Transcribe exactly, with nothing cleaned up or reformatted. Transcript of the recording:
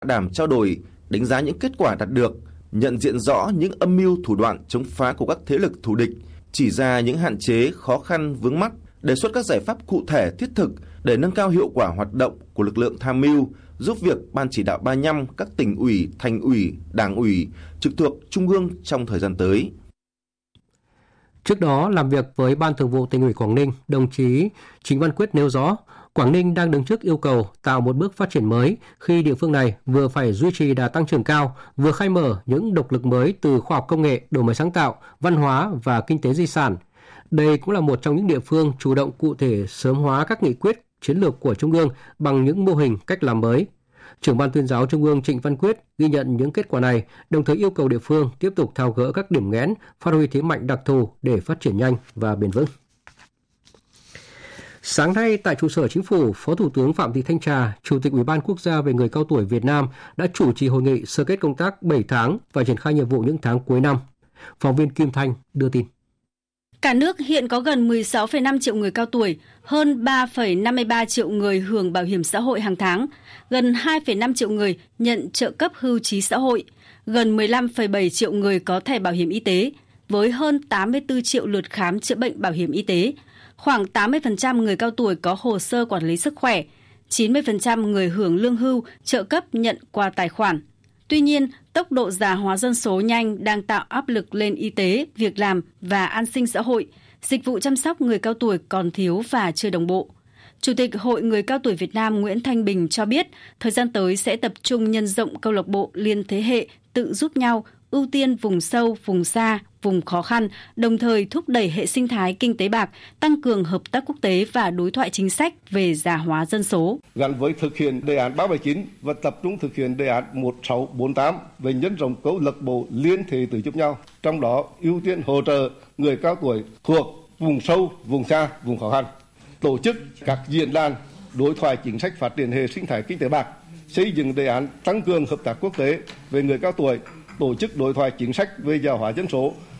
đảm trao đổi, đánh giá những kết quả đạt được, nhận diện rõ những âm mưu thủ đoạn chống phá của các thế lực thù địch, chỉ ra những hạn chế, khó khăn, vướng mắc, đề xuất các giải pháp cụ thể thiết thực để nâng cao hiệu quả hoạt động của lực lượng tham mưu, giúp việc Ban chỉ đạo ba mươi lăm, các tỉnh ủy, thành ủy, đảng ủy trực thuộc Trung ương trong thời gian tới. Trước đó, làm việc với Ban Thường vụ Tỉnh ủy Quảng Ninh, đồng chí Trịnh Văn Quyết nêu rõ, Quảng Ninh đang đứng trước yêu cầu tạo một bước phát triển mới khi địa phương này vừa phải duy trì đà tăng trưởng cao, vừa khai mở những động lực mới từ khoa học công nghệ, đổi mới sáng tạo, văn hóa và kinh tế di sản. Đây cũng là một trong những địa phương chủ động cụ thể sớm hóa các nghị quyết, chiến lược của Trung ương bằng những mô hình cách làm mới. Trưởng Ban Tuyên giáo Trung ương Trịnh Văn Quyết ghi nhận những kết quả này, đồng thời yêu cầu địa phương tiếp tục tháo gỡ các điểm nghẽn, phát huy thế mạnh đặc thù để phát triển nhanh và bền vững. Sáng nay tại trụ sở Chính phủ, Phó Thủ tướng Phạm Thị Thanh Trà, Chủ tịch Ủy ban Quốc gia về người cao tuổi Việt Nam đã chủ trì hội nghị sơ kết công tác bảy tháng và triển khai nhiệm vụ những tháng cuối năm. Phóng viên Kim Thanh đưa tin. Cả nước hiện có gần mười sáu phẩy năm triệu người cao tuổi, hơn ba phẩy năm mươi ba triệu người hưởng bảo hiểm xã hội hàng tháng, gần hai phẩy năm triệu người nhận trợ cấp hưu trí xã hội, gần mười lăm phẩy bảy triệu người có thẻ bảo hiểm y tế, với hơn tám mươi tư triệu lượt khám chữa bệnh bảo hiểm y tế. Khoảng tám mươi phần trăm người cao tuổi có hồ sơ quản lý sức khỏe, chín mươi phần trăm người hưởng lương hưu, trợ cấp nhận qua tài khoản. Tuy nhiên, tốc độ già hóa dân số nhanh đang tạo áp lực lên y tế, việc làm và an sinh xã hội. Dịch vụ chăm sóc người cao tuổi còn thiếu và chưa đồng bộ. Chủ tịch Hội Người Cao Tuổi Việt Nam Nguyễn Thanh Bình cho biết, thời gian tới sẽ tập trung nhân rộng câu lạc bộ liên thế hệ, tự giúp nhau, ưu tiên vùng sâu, vùng xa, vùng khó khăn, đồng thời thúc đẩy hệ sinh thái kinh tế bạc, tăng cường hợp tác quốc tế và đối thoại chính sách về già hóa dân số. Gắn với thực hiện đề án ba bảy chín và tập trung thực hiện đề án một sáu bốn tám về nhân rộng câu lạc bộ liên thể tự giúp nhau, trong đó ưu tiên hỗ trợ người cao tuổi thuộc vùng sâu, vùng xa, vùng khó khăn. Tổ chức các diễn đàn đối thoại chính sách phát triển hệ sinh thái kinh tế bạc, xây dựng đề án tăng cường hợp tác quốc tế về người cao tuổi, tổ chức đối thoại chính sách về già hóa dân số